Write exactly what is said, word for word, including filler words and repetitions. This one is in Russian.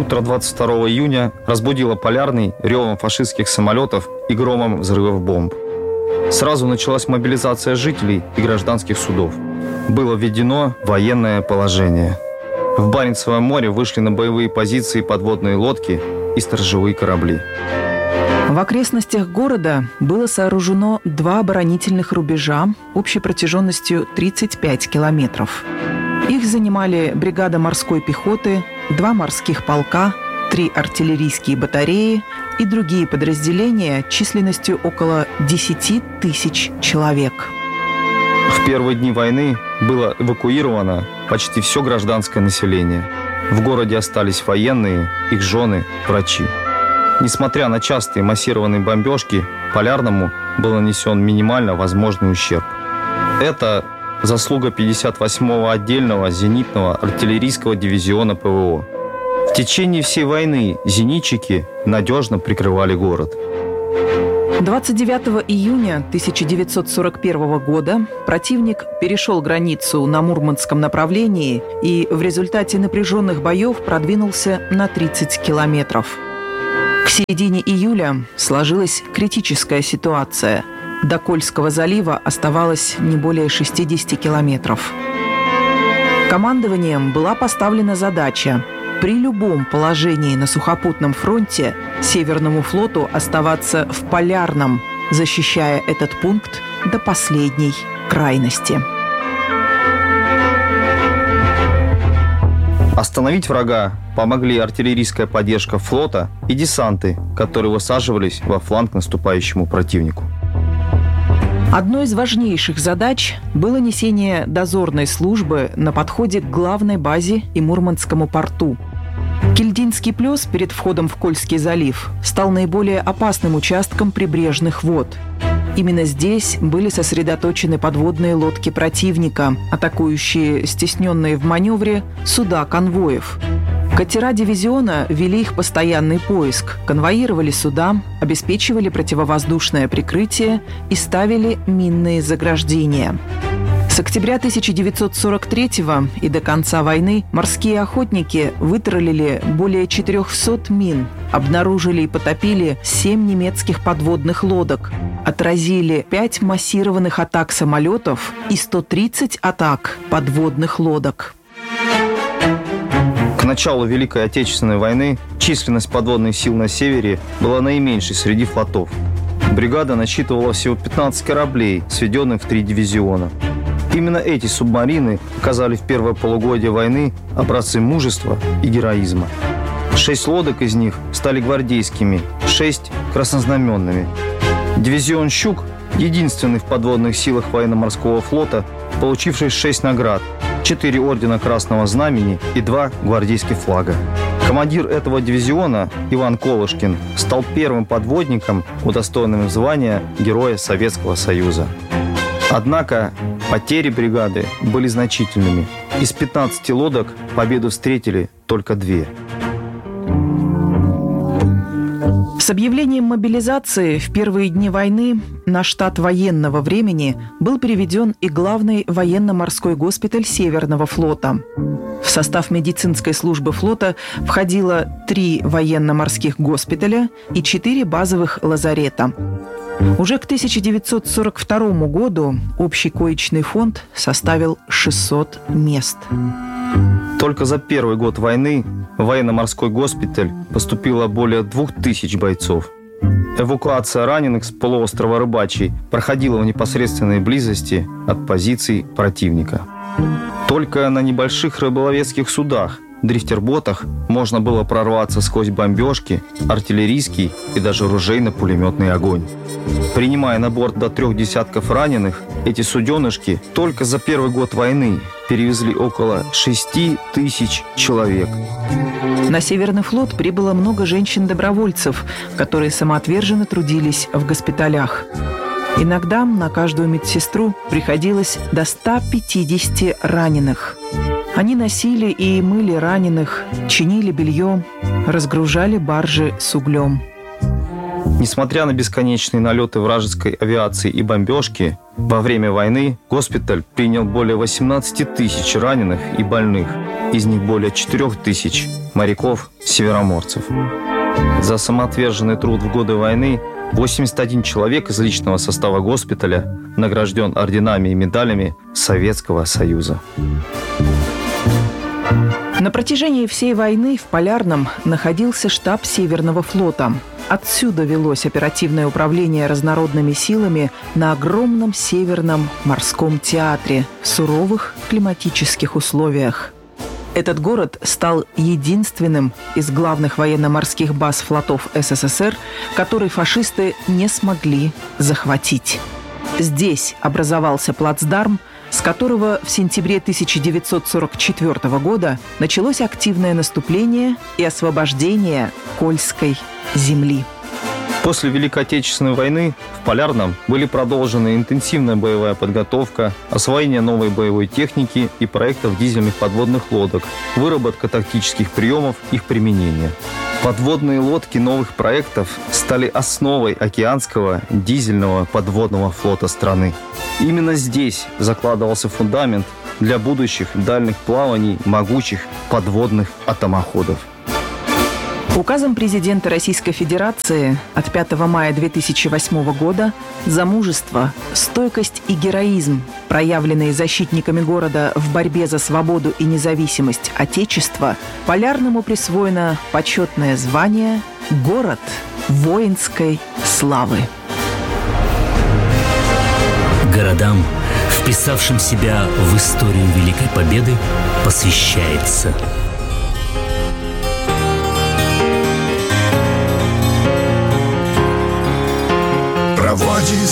Утро двадцать второго июня разбудило Полярный ревом фашистских самолетов и громом взрывов бомб. Сразу началась мобилизация жителей и гражданских судов. Было введено военное положение. В Баренцевом море вышли на боевые позиции подводные лодки и сторожевые корабли. В окрестностях города было сооружено два оборонительных рубежа общей протяженностью тридцать пять километров. Их занимали бригада морской пехоты, два морских полка, три артиллерийские батареи и другие подразделения численностью около десять тысяч человек. В первые дни войны было эвакуировано почти все гражданское население. В городе остались военные, их жены, врачи. Несмотря на частые массированные бомбежки, Полярному был нанесен минимально возможный ущерб. Это заслуга пятьдесят восьмого отдельного зенитного артиллерийского дивизиона ПВО. В течение всей войны зенитчики надежно прикрывали город. двадцать девятого июня тысяча девятьсот сорок первого года противник перешел границу на Мурманском направлении и в результате напряженных боев продвинулся на тридцать километров. К середине июля сложилась критическая ситуация. До Кольского залива оставалось не более шестидесяти километров. Командованием была поставлена задача при любом положении на сухопутном фронте Северному флоту оставаться в Полярном, защищая этот пункт до последней крайности. Остановить врага помогли артиллерийская поддержка флота и десанты, которые высаживались во фланг наступающему противнику. Одной из важнейших задач было несение дозорной службы на подходе к главной базе и Мурманскому порту. Кильдинский плес перед входом в Кольский залив стал наиболее опасным участком прибрежных вод. Именно здесь были сосредоточены подводные лодки противника, атакующие стесненные в маневре суда конвоев. Катера дивизиона вели их постоянный поиск, конвоировали суда, обеспечивали противовоздушное прикрытие и ставили минные заграждения. С октября тысяча девятьсот сорок третьего и до конца войны морские охотники вытролили более четырехсот мин, обнаружили и потопили семь немецких подводных лодок, отразили пять массированных атак самолетов и сто тридцать атак подводных лодок. К началу Великой Отечественной войны численность подводных сил на севере была наименьшей среди флотов. Бригада насчитывала всего пятнадцать кораблей, сведенных в три дивизиона. Именно эти субмарины показали в первое полугодие войны образцы мужества и героизма. Шесть лодок из них стали гвардейскими, шесть – краснознаменными. Дивизион «Щук» – единственный в подводных силах военно-морского флота, получивший шесть наград, четыре ордена Красного Знамени и два гвардейских флага. Командир этого дивизиона Иван Колышкин стал первым подводником, удостоенным звания Героя Советского Союза. Однако потери бригады были значительными. Из пятнадцати лодок победу встретили только две. С объявлением мобилизации в первые дни войны на штат военного времени был переведен и главный военно-морской госпиталь Северного флота. В состав медицинской службы флота входило три военно-морских госпиталя и четыре базовых лазарета. Уже к тысяча девятьсот сорок второму году общий коечный фонд составил шестьсот мест. Только за первый год войны в военно-морской госпиталь поступило более двух тысяч бойцов. Эвакуация раненых с полуострова Рыбачий проходила в непосредственной близости от позиций противника. Только на небольших рыболовецких судах, дрифтерботах, можно было прорваться сквозь бомбежки, артиллерийский и даже ружейно-пулеметный огонь. Принимая на борт до трех десятков раненых, эти суденышки только за первый год войны перевезли около шести тысяч человек. На Северный флот прибыло много женщин-добровольцев, которые самоотверженно трудились в госпиталях. Иногда на каждую медсестру приходилось до ста пятидесяти раненых. Они носили и мыли раненых, чинили белье, разгружали баржи с углем. Несмотря на бесконечные налеты вражеской авиации и бомбежки, во время войны госпиталь принял более восемнадцати тысяч раненых и больных, из них более четырёх тысяч моряков-североморцев. За самоотверженный труд в годы войны восемьдесят один человек из личного состава госпиталя награжден орденами и медалями Советского Союза. На протяжении всей войны в Полярном находился штаб Северного флота. Отсюда велось оперативное управление разнородными силами на огромном Северном морском театре в суровых климатических условиях. Этот город стал единственным из главных военно-морских баз флотов СССР, который фашисты не смогли захватить. Здесь образовался плацдарм, с которого в сентябре тысяча девятьсот сорок четвёртого года началось активное наступление и освобождение Кольской земли. После Великой Отечественной войны в Полярном были продолжены интенсивная боевая подготовка, освоение новой боевой техники и проектов дизельных подводных лодок, выработка тактических приемов их применения. Подводные лодки новых проектов стали основой океанского дизельного подводного флота страны. Именно здесь закладывался фундамент для будущих дальних плаваний могучих подводных атомоходов. Указом президента Российской Федерации от пятого мая две тысячи восьмого года за мужество, стойкость и героизм, проявленные защитниками города в борьбе за свободу и независимость Отечества, Полярному присвоено почетное звание «Город воинской славы». Городам, вписавшим себя в историю Великой Победы, посвящается